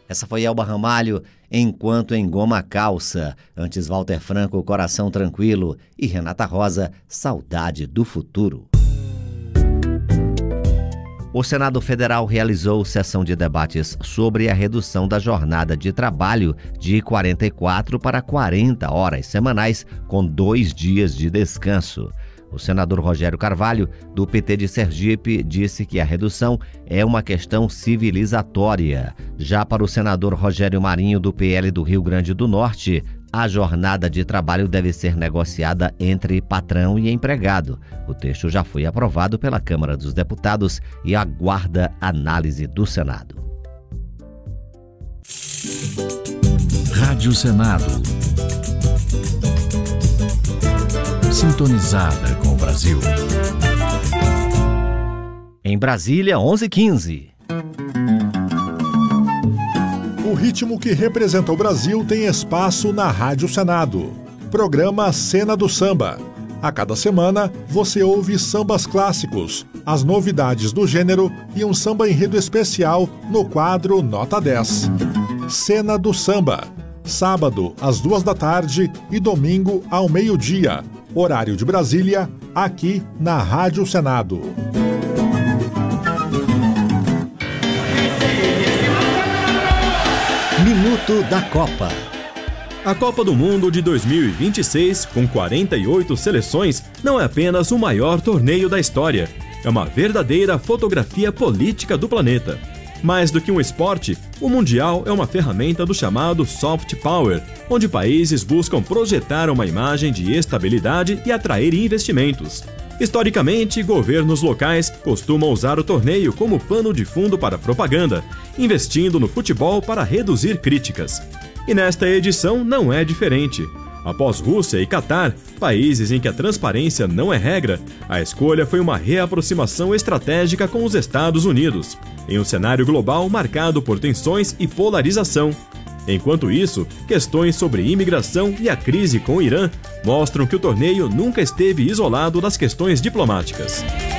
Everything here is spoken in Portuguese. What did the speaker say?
Essa foi Elba Ramalho, Enquanto Engoma a Calça. Antes, Walter Franco, Coração Tranquilo. E Renata Rosa, Saudade do Futuro. O Senado Federal realizou sessão de debates sobre a redução da jornada de trabalho de 44 para 40 horas semanais, com 2 dias de descanso. O senador Rogério Carvalho, do PT de Sergipe, disse que a redução é uma questão civilizatória. Já para o senador Rogério Marinho, do PL do Rio Grande do Norte, a jornada de trabalho deve ser negociada entre patrão e empregado. O texto já foi aprovado pela Câmara dos Deputados e aguarda análise do Senado. Rádio Senado. Sintonizada com o Brasil. Em Brasília, 11h15. O ritmo que representa o Brasil tem espaço na Rádio Senado. Programa Cena do Samba. A cada semana, você ouve sambas clássicos, as novidades do gênero e um samba enredo especial no quadro Nota 10. Cena do Samba. Sábado, às 14h e domingo, ao meio-dia. Horário de Brasília, aqui na Rádio Senado. Minuto da Copa. A Copa do Mundo de 2026, com 48 seleções, não é apenas o maior torneio da história. É uma verdadeira fotografia política do planeta. Mais do que um esporte, o Mundial é uma ferramenta do chamado soft power, onde países buscam projetar uma imagem de estabilidade e atrair investimentos. Historicamente, governos locais costumam usar o torneio como pano de fundo para propaganda, investindo no futebol para reduzir críticas. E nesta edição não é diferente. Após Rússia e Catar, países em que a transparência não é regra, a escolha foi uma reaproximação estratégica com os Estados Unidos, em um cenário global marcado por tensões e polarização. Enquanto isso, questões sobre imigração e a crise com o Irã mostram que o torneio nunca esteve isolado das questões diplomáticas.